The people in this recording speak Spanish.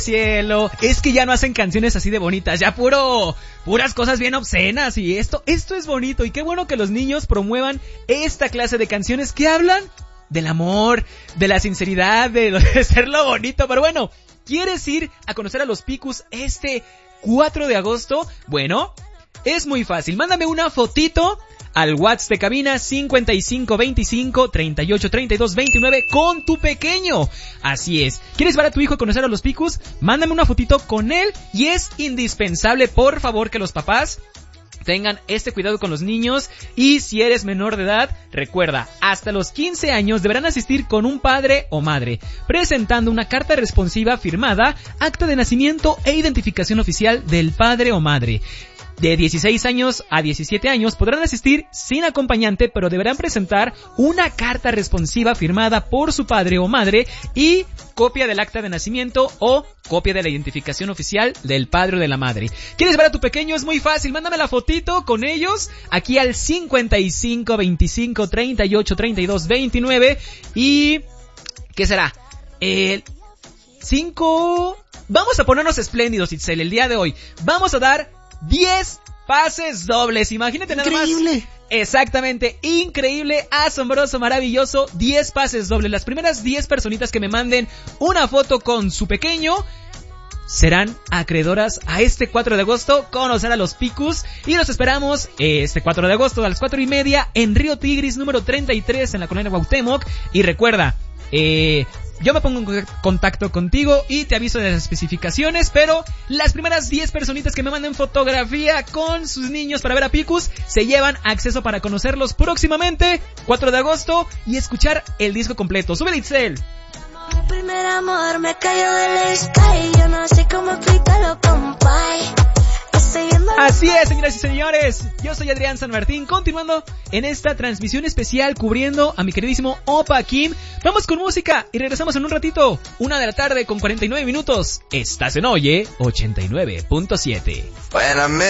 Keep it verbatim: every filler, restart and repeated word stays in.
cielo, es que ya no hacen canciones así de bonitas, ya puro, puras cosas bien obscenas y esto, esto es bonito y qué bueno que los niños promuevan esta clase de canciones que hablan del amor, de la sinceridad, de, de ser lo bonito, pero bueno, ¿quieres ir a conocer a los Picus este cuatro de agosto? Bueno, es muy fácil, mándame una fotito al WhatsApp de cabina cincuenta y cinco veinticinco treinta y ocho treinta y dos veintinueve con tu pequeño. Así es. ¿Quieres ver a tu hijo a conocer a los Picus? Mándame una fotito con él y es indispensable, por favor, que los papás tengan este cuidado con los niños y si eres menor de edad, recuerda, hasta los quince años deberán asistir con un padre o madre, presentando una carta responsiva firmada, acta de nacimiento e identificación oficial del padre o madre. De dieciséis años a diecisiete años podrán asistir sin acompañante, pero deberán presentar una carta responsiva firmada por su padre o madre y copia del acta de nacimiento o copia de la identificación oficial del padre o de la madre. ¿Quieres ver a tu pequeño? Es muy fácil, mándame la fotito con ellos aquí al cincuenta y cinco veinticinco treinta y ocho treinta y dos veintinueve y... ¿qué será? El... cinco... Vamos a ponernos espléndidos, Itzel, el día de hoy. Vamos a dar diez pases dobles, imagínate nada más. Increíble. Exactamente, increíble, asombroso, maravilloso, diez pases dobles. Las primeras diez personitas que me manden una foto con su pequeño serán acreedoras a este cuatro de agosto conocer a los Picus y los esperamos este cuatro de agosto a las cuatro y media en Río Tigris número treinta y tres en la colonia Cuauhtémoc. Y recuerda, eh... yo me pongo en contacto contigo y te aviso de las especificaciones, pero las primeras diez personitas que me manden fotografía con sus niños para ver a Picus se llevan acceso para conocerlos próximamente, cuatro de agosto, y escuchar el disco completo. ¡Sube, Itzel! Mi primer amor me cayó del sky, yo no sé cómo explicarlo, compay. Así es, señoras y señores, yo soy Adrián San Martín, continuando en esta transmisión especial cubriendo a mi queridísimo Opa Kim. Vamos con música y regresamos en un ratito, una de la tarde con cuarenta y nueve minutos. Estás en Oye ochenta y nueve punto siete.